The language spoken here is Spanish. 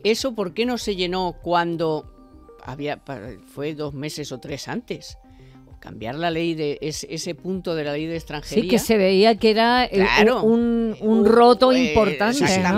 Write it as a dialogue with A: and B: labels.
A: ¿Eso por qué no se llenó cuando fue 2 meses o 3 antes? Cambiar la ley de ese punto de la ley de extranjería.
B: Sí, que se veía que era
A: claro,
B: un roto importante, ¿no?